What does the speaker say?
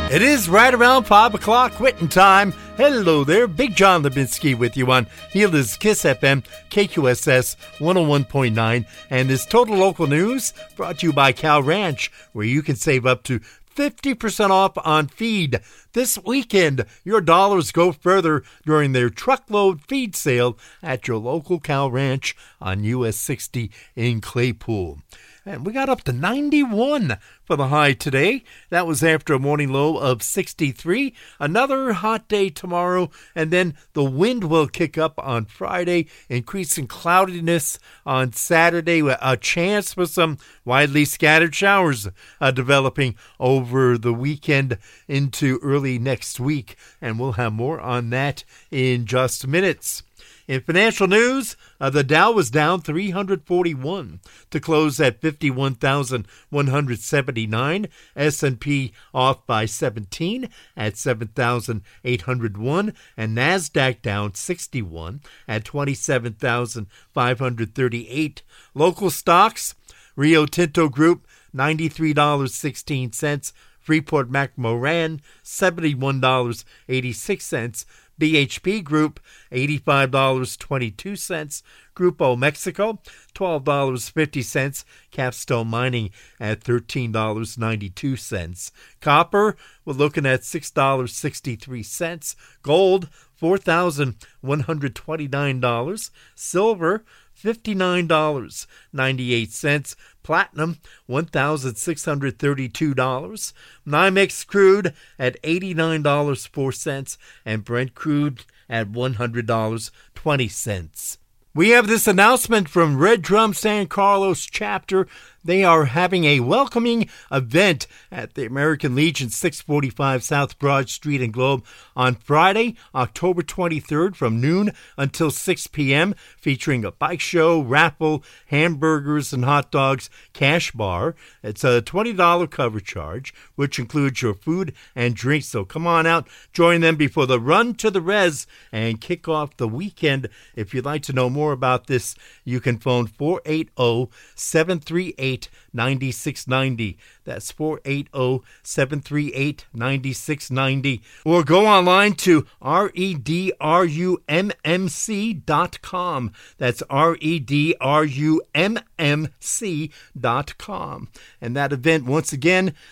It is right around 5 o'clock quitting time. Hello there, Big John Levinsky with you on Healers Kiss FM, KQSS 101.9, and this Total Local News brought to you by Cal Ranch, where you can save up to 50% off on feed. This weekend, your dollars go further during their truckload feed sale at your local Cal Ranch on US 60 in Claypool. And we got up to 91 for the high today. That was after a morning low of 63. Another hot day tomorrow, and then the wind will kick up on Friday, increasing cloudiness on Saturday, a chance for some widely scattered showers developing over the weekend into early next week. And we'll have more on that in just minutes. In financial news, the Dow was down 341 to close at 51,179. S&P off by 17 at 7,801. And NASDAQ down 61 at 27,538. Local stocks, Rio Tinto Group, $93.16. Freeport-McMoRan, $71.86. BHP Group, $85.22. Grupo Mexico, $12.50. Capstone Mining at $13.92. Copper, we're looking at $6.63. Gold, $4,129. Silver, $59.98. Platinum, $1,632. NYMEX crude at $89.04. And Brent crude at $100.20. We have this announcement from Red Drum San Carlos chapter. They are having a welcoming event at the American Legion, 645 South Broad Street in Globe on Friday, October 23rd from noon until 6 p.m., featuring a bike show, raffle, hamburgers and hot dogs, cash bar. It's a $20 cover charge, which includes your food and drinks. So come on out, join them before the run to the res and kick off the weekend. If you'd like to know more about this, you can phone 480-738-9690. That's 480-738-9690. Or go online to redrummc.com. That's redrummc.com. And that event, once again,